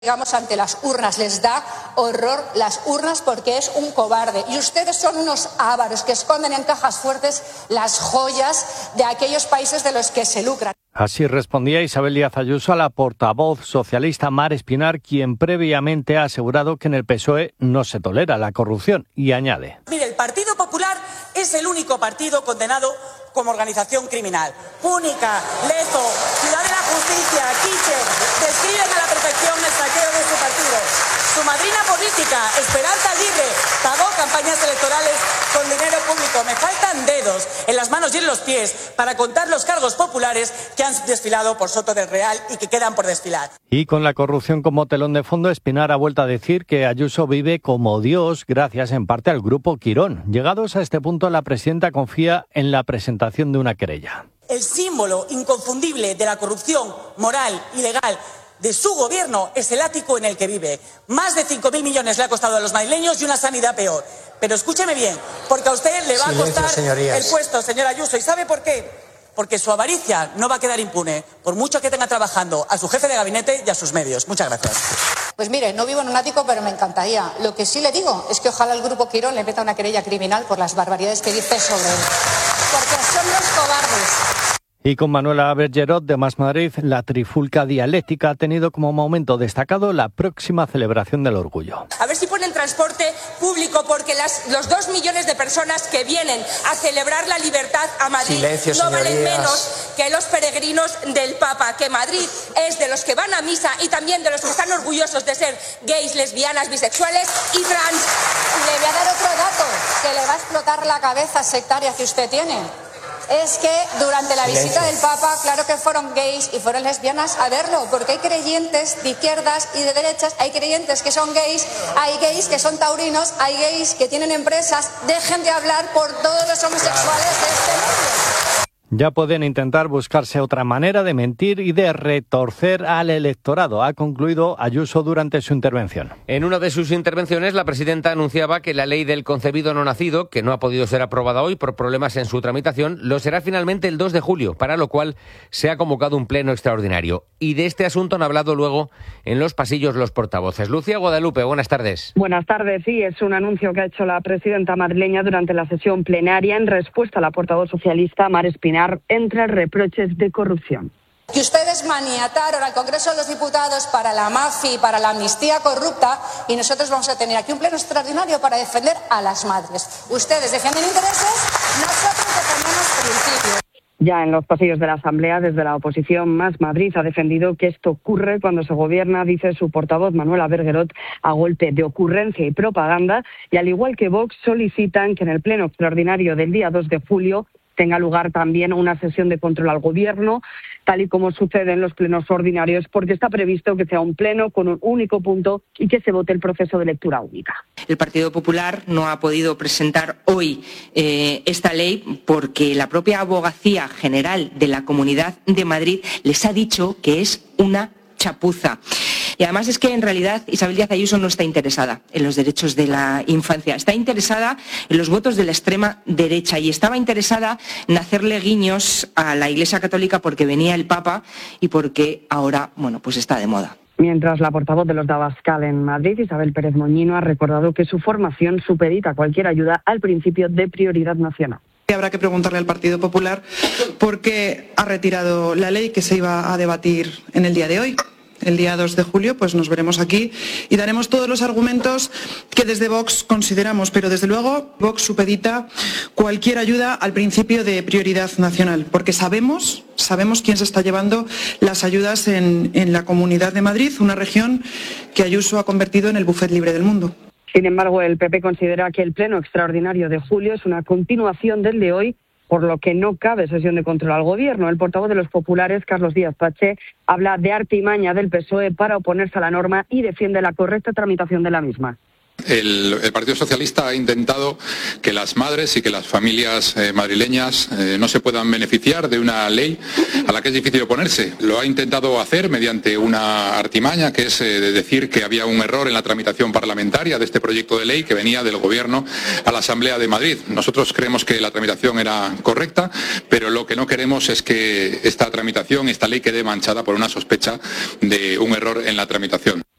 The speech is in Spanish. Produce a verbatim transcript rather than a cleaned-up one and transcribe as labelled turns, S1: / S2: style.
S1: digamos, ante las urnas. Les da horror las urnas porque es un cobarde. Y ustedes son unos ávaros que esconden en cajas fuertes las joyas de aquellos países de los que se lucran.
S2: Así respondía Isabel Díaz Ayuso a la portavoz socialista Mar Espinar, quien previamente ha asegurado que en el P S O E no se tolera la corrupción, y añade:
S3: Mire, el Partido Popular es el único partido condenado como organización criminal. Púnica, Lezo, Ciudad de la Justicia, Quiche, describen a la perfección el saqueo de su partido. Su madrina política, Esperanza Aguirre, pagó campañas electorales con dinero público. Me faltan dedos en las manos y en los pies para contar los cargos populares que han desfilado por Soto del Real y que quedan por desfilar.
S2: Y con la corrupción como telón de fondo, Espinar ha vuelto a decir que Ayuso vive como Dios, gracias en parte al Grupo Quirón. Llegados a este punto, la presidenta confía en la presentación de una querella.
S3: El símbolo inconfundible de la corrupción moral y legal de su gobierno es el ático en el que vive. Más de cinco mil millones le ha costado a los madrileños y una sanidad peor. Pero escúcheme bien, porque a usted le va Silencio, a costar señorías. el puesto, señora Ayuso. ¿Y sabe por qué? Porque su avaricia no va a quedar impune, por mucho que tenga trabajando a su jefe de gabinete y a sus medios. Muchas gracias.
S1: Pues mire, no vivo en un ático, pero me encantaría. Lo que sí le digo es que ojalá el Grupo Quirón le meta una querella criminal por las barbaridades que dice sobre él. Porque son los cobardes.
S2: Y con Manuela Bergerot de Más Madrid, la trifulca dialéctica ha tenido como momento destacado la próxima celebración del orgullo.
S4: A ver si ponen transporte público, porque las, los dos millones de personas que vienen a celebrar la libertad a Madrid Silencio, no señorías. valen menos que los peregrinos del Papa, que Madrid es de los que van a misa y también de los que están orgullosos de ser gays, lesbianas, bisexuales y trans.
S1: Le voy a dar otro dato que le va a explotar la cabeza sectaria que usted tiene. Es que durante la visita del Papa, claro que fueron gays y fueron lesbianas a verlo, porque hay creyentes de izquierdas y de derechas, hay creyentes que son gays, hay gays que son taurinos, hay gays que tienen empresas. Dejen de hablar por todos los homosexuales de este mundo.
S2: Ya pueden intentar buscarse otra manera de mentir y de retorcer al electorado, ha concluido Ayuso durante su intervención.
S5: En una de sus intervenciones, la presidenta anunciaba que la ley del concebido no nacido, que no ha podido ser aprobada hoy por problemas en su tramitación, lo será finalmente el dos de julio, para lo cual se ha convocado un pleno extraordinario. Y de este asunto han hablado luego en los pasillos los portavoces. Lucía Guadalupe, buenas tardes.
S6: Buenas tardes, sí, es un anuncio que ha hecho la presidenta madrileña durante la sesión plenaria en respuesta a la portavoz socialista Mar Espinar entre reproches de corrupción.
S1: Que ustedes maniataron al Congreso de los Diputados para la mafia y para la amnistía corrupta, y nosotros vamos a tener aquí un pleno extraordinario para defender a las madres. Ustedes defienden intereses, nosotros defendemos principios.
S6: Ya en los pasillos de la Asamblea, desde la oposición, Más Madrid ha defendido que esto ocurre cuando se gobierna, dice su portavoz Manuela Bergerot, a golpe de ocurrencia y propaganda, y al igual que Vox solicitan que en el pleno extraordinario del día dos de julio tenga lugar también una sesión de control al Gobierno, tal y como sucede en los plenos ordinarios, porque está previsto que sea un pleno con un único punto y que se vote el proceso de lectura única.
S7: El Partido Popular no ha podido presentar hoy eh, esta ley porque la propia Abogacía General de la Comunidad de Madrid les ha dicho que es una chapuza. Y además es que en realidad Isabel Díaz Ayuso no está interesada en los derechos de la infancia, está interesada en los votos de la extrema derecha y estaba interesada en hacerle guiños a la Iglesia Católica porque venía el Papa y porque ahora, bueno, pues está de moda.
S6: Mientras la portavoz de los de Abascal en Madrid, Isabel Pérez Moñino, ha recordado que su formación supedita cualquier ayuda al principio de prioridad nacional.
S8: Habrá que preguntarle al Partido Popular por qué ha retirado la ley que se iba a debatir en el día de hoy. El día dos de julio, pues nos veremos aquí y daremos todos los argumentos que desde Vox consideramos, pero desde luego Vox supedita cualquier ayuda al principio de prioridad nacional, porque sabemos, sabemos quién se está llevando las ayudas en, en la Comunidad de Madrid, una región que Ayuso ha convertido en el buffet libre del mundo.
S6: Sin embargo, el P P considera que el pleno extraordinario de julio es una continuación del de hoy, por lo que no cabe sesión de control al Gobierno. El portavoz de los populares, Carlos Díaz Pache, habla de artimaña del P S O E para oponerse a la norma y defiende la correcta tramitación de la misma.
S9: El, el Partido Socialista ha intentado que las madres y que las familias eh, madrileñas eh, no se puedan beneficiar de una ley a la que es difícil oponerse. Lo ha intentado hacer mediante una artimaña, que es eh, de decir que había un error en la tramitación parlamentaria de este proyecto de ley que venía del Gobierno a la Asamblea de Madrid. Nosotros creemos que la tramitación era correcta, pero lo que no queremos es que esta tramitación, esta ley, quede manchada por una sospecha de un error en la tramitación.